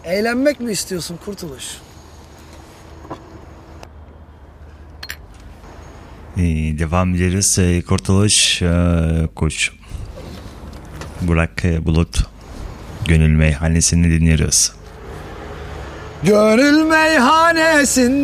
Eğlenmek mi istiyorsun Kurtuluş? Devam ederiz. Kurtuluş Koç. Burak Bulut. Gönül Meyhanesi'ni dinliyoruz. Gönül meyhanesinde